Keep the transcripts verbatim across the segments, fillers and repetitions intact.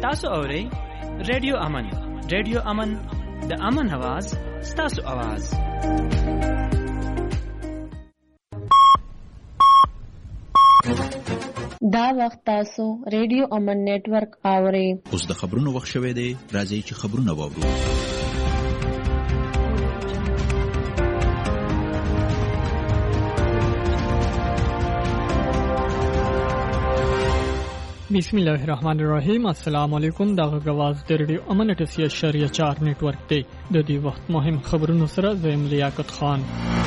تاسو اورئ ریډیو امن. ریډیو امن د امن आवाज ستاسو आवाज. دا وخت تاسو ریډیو امن نتورک اورئ. اوس د خبرونو وخت شوه دی. راځئ چې خبرونه واورو. بسم الله الرحمن الرحیم. السلام علیکم. دا غواز د ریډیو امن اټسیا شریعه چار نتورک دی. د دې وخت مهم خبرونو سره زم لیاقت خان.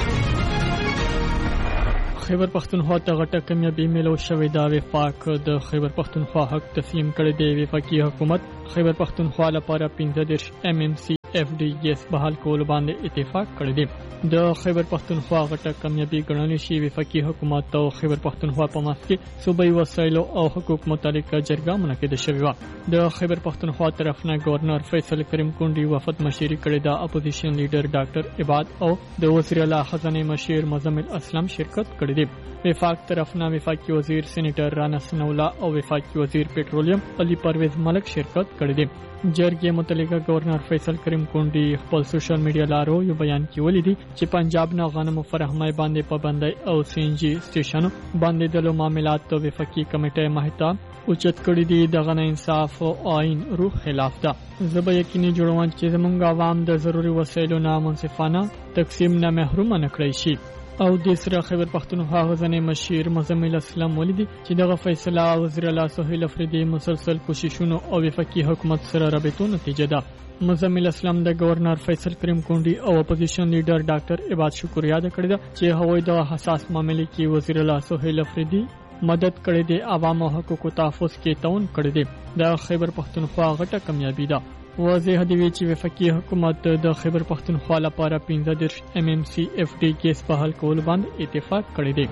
خیبر پختونخوا ته غټه کمیابي ملو شوې دا وفاق د خیبر پختونخوا حق تسلیم کړی دی. وفاقي حکومت خیبر پختونخوا لپاره پنځه دېرش ایم ایم سی اف ډي ګیس بحال کول باندې اتفاق کړی دی. د خیبر پختونخوا غټه کمیابي ګڼل شي. وفاقي حکومت او خیبر پختونخوا په منځ کې صوبایي وسایلو او حقوق متعلقه جرګه منعقده شوې و. د خیبر پختونخوا طرف نه گورنر فیصل کریم کونډي وفد مشري کړی دا. اپوزیشن لیډر ډاکټر عباد او د وزیر اعلی خزانه مشیر مزمل اسلام شرکت کړی دی. وفاق طرف نه وفاقي وزیر سېنیټر رانا سنولا او وفاقي وزیر پېټرولیم علي پرویز ملک شرکت کړی دی. جرګې متعلقه گورنر فیصل کریم کونډي خپل سوشل میډیا لارو یو بیان کې ولیدي چې پنجاب نه غنمو فراهمۍ باندې پابندۍ او سی ان جی سټیشنو باندې د معاملات او وفاقي کمیټه مهتا اوچت کړی دي. دغه نه انصاف او آئین روح خلاف ده. زبې یقیني جوړوان چې زمونږ عوام د ضروري وسایلو نه منصفانه تقسیم نه محروم نه کړی شي. او د سره خیبر پختونخوا غزنه مشیر مزمل اسلام ولیدي چې دغه فیصله وزیر اعلی سهیل افریدي مسلسل کوششونو او وفاقي حکومت سره رابطو نتیجه ده. مزمل اسلام د گورنر فیصل کریم کونډي او اپوزیشن لیډر ډاکټر عباد شکریا د کړی ده چې هغوی د حساس معاملې کې وزیر اعلی سهیل افریدي مدد کړی دی. عوامو حقوقو تحفظ کې تعاون کړی دی. د خیبر پختونخوا غټه کامیابی ده. واضح دی چې وفاقي حکومت د خیبر پختونخوا لپاره پنځه دېرش ایم ایم سی اف ډي ګیس بحال کول باندې اتفاق کړی دی.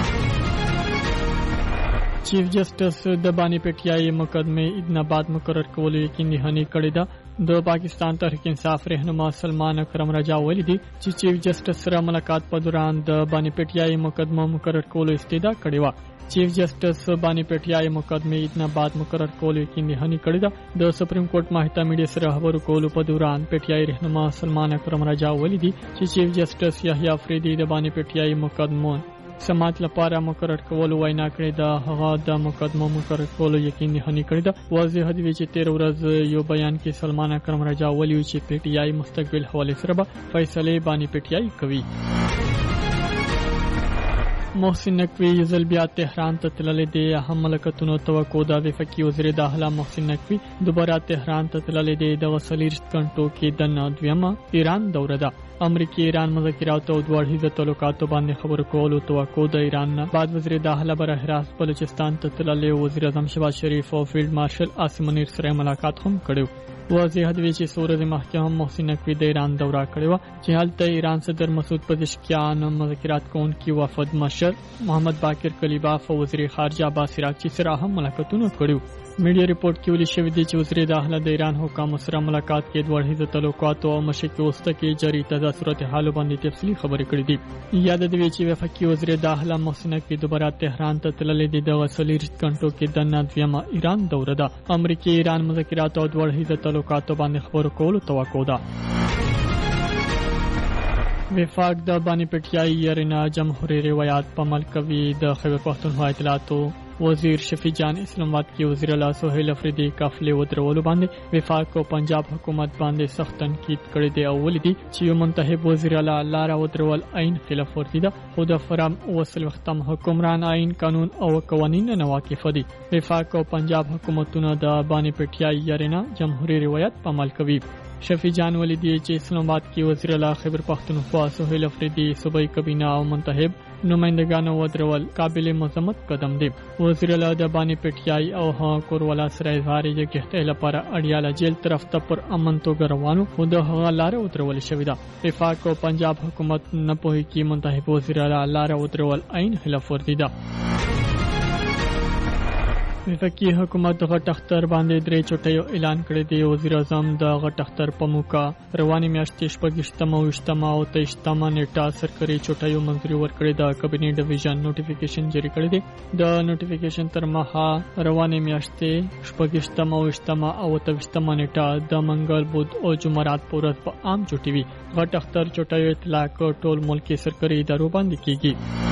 چیف جسټس د بانی پټیای مقدمه ادناباد مقرر کولو یقین دهانی کړی ده. د پاکستان تحریک انصاف رهنما سلمان اکرم رجا ولیدي چې چیف جسټس سره ملاقات په دوران د بانی پټیای مقدمه مقرر کولو استدعا کړې و. چیف جسټس بانی پټیای مقدمه ادناباد مقرر کولو یقین دهانی کړی ده. د سپریم کورټ ماهیتا میډیا سره خبرو کولو په دوران پټیای رهنما سلمان اکرم رجا ولیدي چې چیف جسټس یحیی افریدي د بانی پټیای مقدمه سماعت لپاره مقرر کولو وینا کړې ده. هغه د مقدمه مقرر کولو یقین دهانی کړی ده. واضح دی چې تیر ورځ یو بیان کې سلمان اکرم رجا ولیو چې پټیای مستقبل حواله سره به فیصله بانی پټیای کوي. محسن نقوی یزل بیا تهران ته تللی دی. اهم ملکتونو توقع ده. وفاقي وزیر داخله محسن نقوی دوباره تهران ته تللی دی. د څلوېښت غنټو کې د دویمه ایران دوره ده. امریکای ایران مذاکرات او دوه اړخیزه تعلقاتو باندې خبرو کولو توقع د ایران نه بعد وزیر داخله براه راست بلوچستان ته تللی. وزیر اعظم شهباز شریف او فیلډ مارشل عاصم منیر سره ملاقات هم کړو. واضح دی چې سورج محکمه محسن نقوی د ایران دوره کړې و چې هلته ایران صدر مسعود پزشکیان مذاکرات کوونکي وفد مشر محمد باقر کلیباف او وزیر خارجه عباس عراقچي سره هم ملاقاتونه کړو. میډیا ریپورت کې ویل شوی دی چې وزیر داخله د ایران حکام سره ملاقات کې دوه اړخیزه تعلقات او مشرقي وسطه کې جاری تازه صورتحال باندې تفصیلي خبرې کړې دي. یاد دی چې وفاقي وزیر داخله محسن نقوی دوباره تهران ته تللی دی. د څلوېښت غنټو کې د دویمه ایران دوره ده. امریکای ایران مذاکرات او دوه اړخیزه تعلقاتو باندې خبرو کولو توقع ده. وفاق د بانی پټیای یارنا جمهوریت روایت په عمل کوي. د خیبر پختونخوا اطلاعاتو وزیر شفیع جان اسلام آباد کې وزیر اعلی سهیل افریدي قافلې ودرولو باندې وفاق او پنجاب حکومت باندې سخت تنقید کړی دی او ولیدي چې یو منتخب وزیر اعلی لار ودرول عین خلاف ورزي ده. خو د فرام وصل وختم حکمران عین قانون او قوانین نه واقف دي. وفاق او پنجاب حکومتونه د بانی پټیای یارنا جمهوریت روایت په عمل کوي. شفیع جان ولیدي چې اسلام آباد کې وزیر اعلی خیبر پختونخوا سهیل افریدي صوبایي کابینه او منتخب نمائندگانو ودرول قابل مذمت قدم دی. وزیر اعلی د بانی پټیای او ها کوروالا سره اظهار یې لپاره اړیاله جیل طرف ته پر امن توګه روانو خو د هغه لار ودرول شوې ده. وفاق او پنجاب حکومت نه پوهې کې منتخب وزیر اعلی لار ودرول عین خلاف ورزي ده. وفاقي حکومت غټ اختر باندې درې چټیو اعلان کړی دی. وزیر اعظم د غټ اختر په موقع روانې میاشتې شپږشتمه او اوویشتمه او تېشتمه نیټه سرکاري چټیو منظوري ورکړې ده. کابینې ډیویژن نوټیفیکیشن جاری کړی دی. د نوټیفیکیشن تر مخه روانې میاشتې شپږشتمه او اوویشتمه او تېشتمه نیټه د منګل بود او جمعرات په ورځ په عام چټي وي. غټ اختر چټیو اطلاق ټول ملکي سرکاري ادارو باندې کیږي.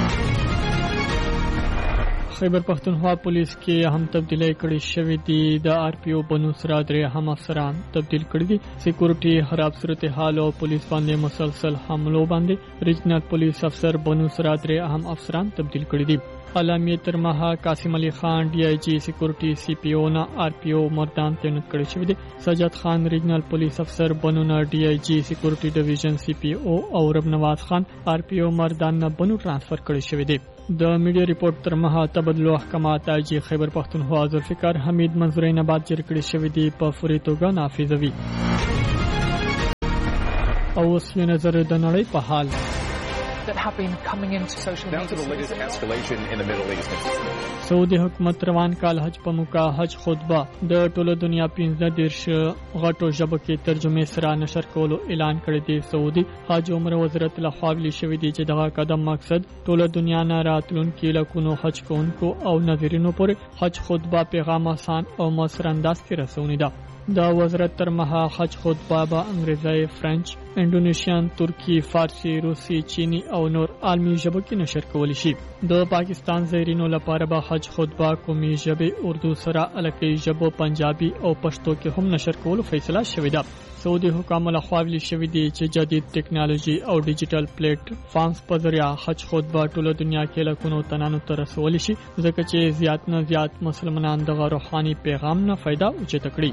خیبر پختونخوا پولیس کې هم تبدیلی کړې شوې دي. د آر پی او بنو سره درې هم افسران تبدیل کړي دي. سکیورټي خراب صورتحال او پولیس باندې مسلسل حملو باندې ریجنل پولیس افسر بنو سره درې هم افسران تبدیل کړي دي. علامه ترمها قاسم علي خان ډي آی جی سکیورټي سی پی او نه آر پی او مردان تعینات کړي شوی دي. سجاد خان ریجنل پولیس افسر بنو نه ډي آی جی سکیورټي ډیویژن سی پی او او رب نواز خان آر پی او مردان نه بنو ټرانسفر کړي شوی دي. د میډیا ریپورت تر مها تبادلو احکامات آی جی خیبر پختونخوا ذوالفقار حمید منظوري نه بعد جری کړي شوی دي په فوري توګه نافذوي. او اوس یې نظر د نړۍ په حال that have been coming into social media. Now to the latest escalation in the Middle East. سعودي حکومت روان کال حج په موقع حج خطبه د ټوله دنیا پنځه دیرش غټو ژبو کې ترجمه سره نشر کولو اعلان کړی دی. سعودي حج عمره وزارت لخوا ویلي شوی دی چې دغه قدم مقصد ټوله دنیا نه راتلونکي لکونو حج کوونکو او ناظرینو پورې حج خطبه پیغام آسان او موثر انداز کې رسونی ده. د وزارت تر مها حج خطبه به انګریزي، فرنچ، انډونیشیان، ترکی، فارسی، روسي، چینی او نور عالمي ژبو کې نشر کولی شي. د پاکستان زایرینو لپاره به حج خطبه قومي ژبې اردو سره الکي ژبو پنجابي او پښتو کې هم نشر کولو فیصله شوې ده. سعودي حکام له خوا ویلي شوی دی چې جدید ټیکنالوژي او ډیجیټل پلیټ فارمز په ذریعہ حج خطبه ټوله دنیا کې لکونو تنانو ته رسول شي، ځکه چې زیات نه زیات مسلمانان دغه روحاني پیغام نه فائدہ اوچته کړي.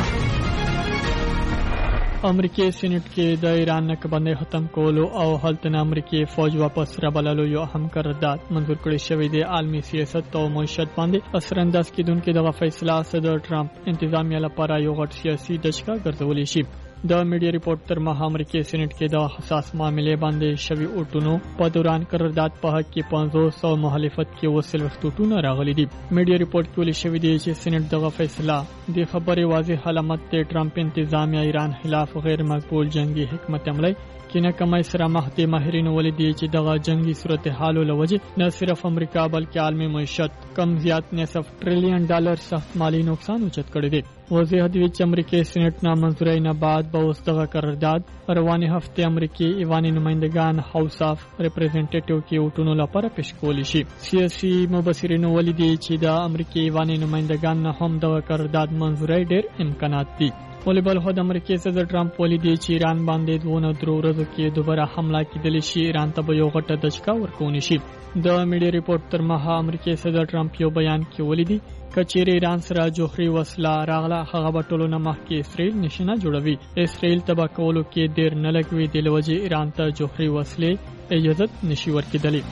امریکای سېنات کې د ایران نکبندۍ ختم کولو او هلته امریکای فوج واپس رابللو یو اهم قرارداد منظور کړی شوی دی. عالمي سیاست او معیشت باندې اثر انداز کیدونکې دغه فیصله صدر ټرمپ انتظامیه لپاره یو غټ سیاسي دچکا ګرځولې شي. د میډیا ریپورت تر مها امریکای سېنات کې د حساس معاملې باندې شوی اوټونو په دوران قرارداد په حق کې پنځوس او مخالفت کې وسل وختونه راغلي دي. میډیا ریپورت کې ویل شوی دی چې سېنات دغه فیصله د خبرې واضح علامت ته ټرمپ انتظامیه ایران خلاف غیر مقبول جنگي حکمت عملی کینه کمای سره مهدي ماهرین ولیدي چې دغه جنگي صورتحال لوجه نه صرف امریکا بلکې عالمي معیشت کم زیات نصف ټریلیون ډالر سخت مالی نقصان اوچت کړی دی. وضاحت دی چې امریکای سېنات نامنظورۍ نه بعد به اوس دغه قرارداد روانې هفته امریکای ایواني نمائندگان هاوس اف ریپرزنټیټیو کې اوټونو لپاره پیش کولی شي. سیاسي مبصرین ولیدي چې د امریکای ایواني نمائندگان نه هم دغه قرارداد منظورۍ ډېر امکانات دي. ولی بل خو د امریکای صدر ټرمپ ولیدي چې ایران باندې دوه درو ورځې کې دوباره حمله کېدلی شي. ایران ته به یو غټه دچکا ورکونی شي. د میډیا ریپورت تر مها امریکای صدر ټرمپ یو بیان کې ولیدي کچېرې ایران سره جوخري وسله راغله هغه به ټولو نه مخکې اسرائیل نشانه جوړوي. اسرائیل تبا کولو کې ډېر نه لګوي د لوجې ایران ته جوخري وسلې اجازه نشي ورکېدلی.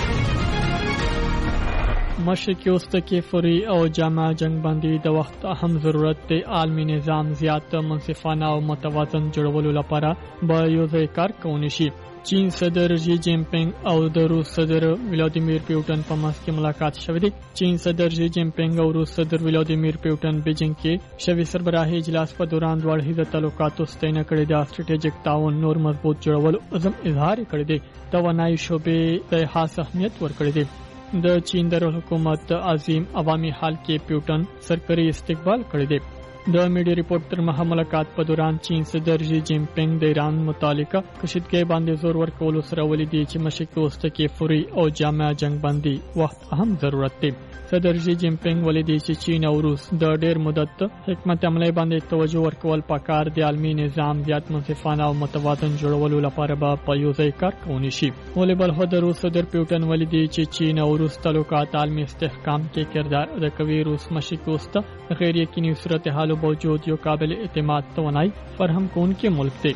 مشرقي وسطه کې فوري او جامع جنگ باندې د وخت اهم ضرورت دی. عالمي نظام زیات منصفانه او متوازن جوړولو لپاره به یو ځای کار کولی شي. چین صدر شي جین پینګ او د روس صدر ولادیمیر پوتین په منځ کې ملاقات شوې ده. چین صدر شي جین پینګ او روس صدر ولادیمیر پوتین بیجینګ کې شوی سربراهي اجلاس په دوران دواړه هیواد تعلقاتو ستاینه کړې ده. سټریټیجیک تعاون نور مضبوط جوړول عزم اظهار کړی دی. توانایي شوبې ته خاص اهمیت ورکړی دی. د چین د حکومت عظیم عوامي حال کې پوتین سرکاري استقبال کړی دی. د میډیا ریپورت تر مها ملاقات په دوران چین صدر شي جین پینګ د ایران متعلقه کشیدګۍ باندې زور ورکولو سره ولیدي چې مشرقي وسطه کې فوري او جامع جنگ باندې وخت اهم ضرورت دی. صدر شي جین پینګ ولیدي چې چین او روس د ډېر مدت حکمت عملی باندې توجه ورکول پکار دی. عالمي نظام زیات منصفانه او متوازن جوړولو لپاره به په یو ځای کار کولی شي. ولې بل خو د روس صدر پوتین ولیدي چې چین او روس تعلقات عالمي استحکام کې کردار ادا کوي. روس مشرقي وسطه غیر یقیني صورتحال باوجود یو قابل اعتماد توانائی فراهم کونکي ملک دی.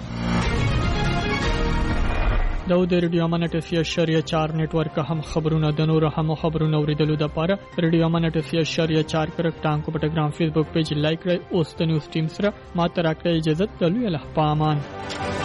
دا د ریډیو امن اټسیا شریعه چار نیټورک هم خبرونه د نور هم خبرونه اوریدلو د پاره ریډیو امن اټسیا شریعه چار کرک ټانګ په ټلګرام فیسبوک پیج لایک کړئ. اوس د نیوز ټیم سره ما ته راکړئ اجازه. تلوي الله پامان.